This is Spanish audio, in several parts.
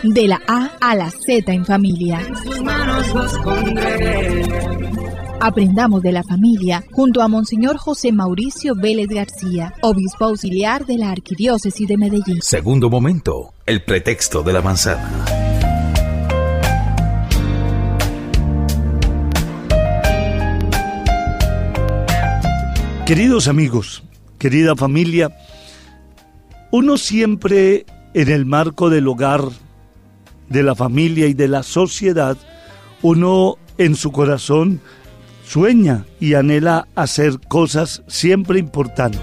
De la A a la Z en familia. En sus manos los pondré. Aprendamos de la familia junto a Monseñor José Mauricio Vélez García, obispo auxiliar de la Arquidiócesis de Medellín. Segundo momento, el pretexto de la manzana. Queridos amigos, querida familia, uno siempre en el marco del hogar, de la familia y de la sociedad, uno en su corazón sueña y anhela hacer cosas siempre importantes.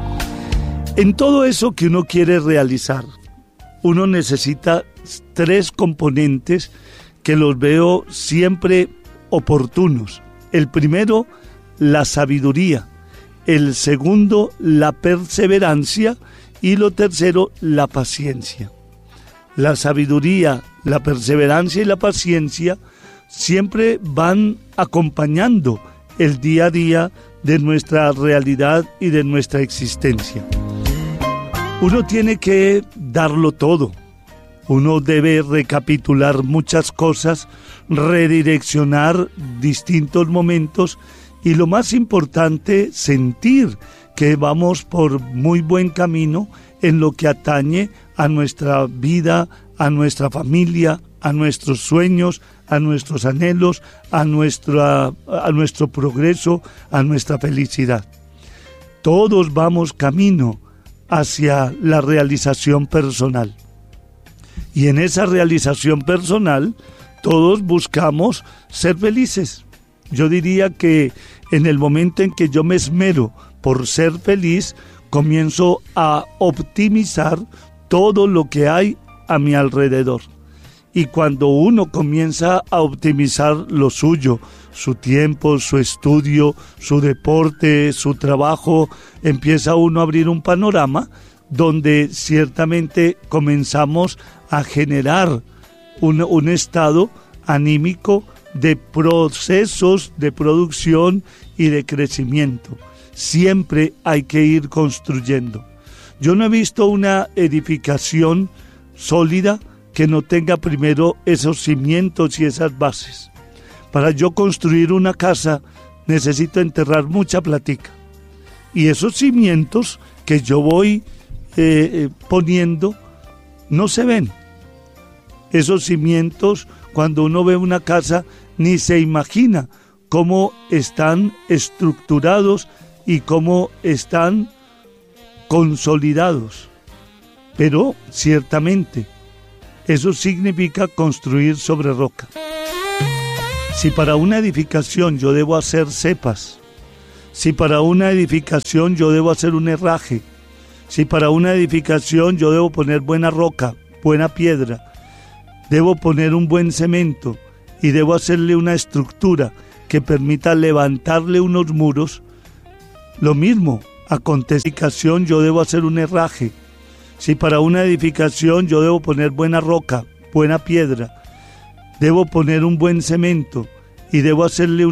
En todo eso que uno quiere realizar, uno necesita 3 componentes que los veo siempre oportunos. El primero, la sabiduría. El segundo, la perseverancia. Y lo tercero, la paciencia. La sabiduría, la perseverancia y la paciencia siempre van acompañando el día a día de nuestra realidad y de nuestra existencia. Uno tiene que darlo todo. Uno debe recapitular muchas cosas, redireccionar distintos momentos y lo más importante, sentir que vamos por muy buen camino en lo que atañe a nuestra vida, a nuestra familia, a nuestros sueños, a nuestros anhelos, a nuestro progreso, a nuestra felicidad. Todos vamos camino hacia la realización personal. Y en esa realización personal, todos buscamos ser felices. Yo diría que en el momento en que yo me esmero por ser feliz, comienzo a optimizar todo lo que hay a mi alrededor. Y cuando uno comienza a optimizar lo suyo, su tiempo, su estudio, su deporte, su trabajo, empieza uno a abrir un panorama donde ciertamente comenzamos a generar un estado anímico de procesos de producción y de crecimiento. Siempre hay que ir construyendo. Yo no he visto una edificación sólida que no tenga primero esos cimientos y esas bases. Para yo construir una casa necesito enterrar mucha platica. Y esos cimientos que yo voy poniendo no se ven. Esos cimientos, cuando uno ve una casa, ni se imagina cómo están estructurados y cómo están consolidados. Pero ciertamente eso significa construir sobre roca. Si para una edificación yo debo hacer cepas, si para una edificación yo debo hacer un herraje, si para una edificación yo debo poner buena roca, buena piedra, debo poner un buen cemento y debo hacerle una estructura que permita levantarle unos muros, lo mismo, a edificación yo debo hacer un herraje. Si para una edificación yo debo poner buena roca, buena piedra, debo poner un buen cemento y debo hacerle